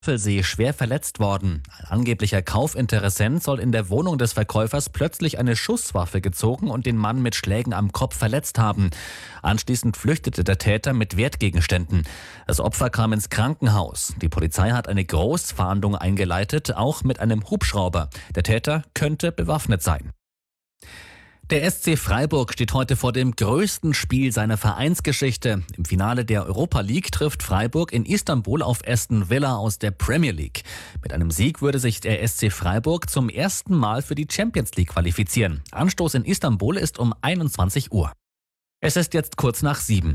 See schwer verletzt worden. Ein angeblicher Kaufinteressent soll in der Wohnung des Verkäufers plötzlich eine Schusswaffe gezogen und den Mann mit Schlägen am Kopf verletzt haben. Anschließend flüchtete der Täter mit Wertgegenständen. Das Opfer kam ins Krankenhaus. Die Polizei hat eine Großfahndung eingeleitet, auch mit einem Hubschrauber. Der Täter könnte bewaffnet sein. Der SC Freiburg steht heute vor dem größten Spiel seiner Vereinsgeschichte. Im Finale der Europa League trifft Freiburg in Istanbul auf Aston Villa aus der Premier League. Mit einem Sieg würde sich der SC Freiburg zum ersten Mal für die Champions League qualifizieren. Anstoß in Istanbul ist um 21 Uhr. Es ist jetzt kurz nach 7.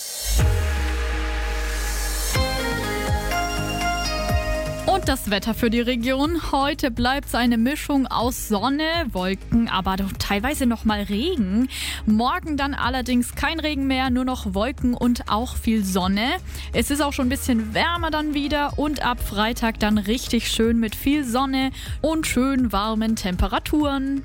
Und das Wetter für die Region. Heute bleibt es eine Mischung aus Sonne, Wolken, aber teilweise noch mal Regen. Morgen dann allerdings kein Regen mehr, nur noch Wolken und auch viel Sonne. Es ist auch schon ein bisschen wärmer dann wieder und ab Freitag dann richtig schön mit viel Sonne und schön warmen Temperaturen.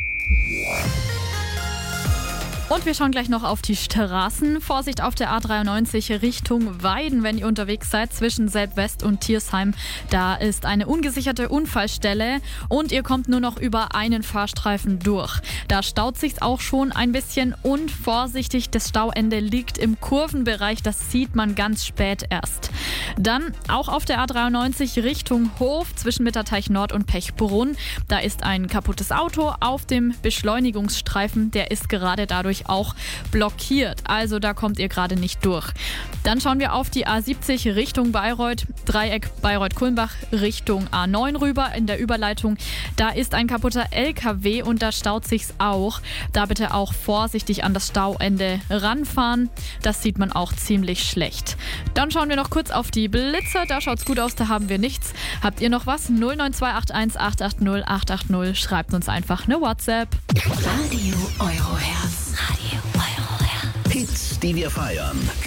Und wir schauen gleich noch auf die Straßen. Vorsicht auf der A93 Richtung Weiden, wenn ihr unterwegs seid, zwischen Selb-West und Thiersheim. Da ist eine ungesicherte Unfallstelle und ihr kommt nur noch über einen Fahrstreifen durch. Da staut sich's auch schon ein bisschen und vorsichtig, das Stauende liegt im Kurvenbereich. Das sieht man ganz spät erst. Dann auch auf der A93 Richtung Hof zwischen Mitterteich Nord und Pechbrunn. Da ist ein kaputtes Auto auf dem Beschleunigungsstreifen. Der ist gerade dadurch auch blockiert. Also da kommt ihr gerade nicht durch. Dann schauen wir auf die A70 Richtung Bayreuth, Dreieck Bayreuth-Kulmbach Richtung A9 rüber in der Überleitung. Da ist ein kaputter LKW und da staut sich's auch. Da bitte auch vorsichtig an das Stauende ranfahren. Das sieht man auch ziemlich schlecht. Dann schauen wir noch kurz auf die Blitzer. Da schaut's gut aus, da haben wir nichts. Habt ihr noch was? 09281 880 880. Schreibt uns einfach eine WhatsApp. Radio Eurohertz. Hits, die wir feiern.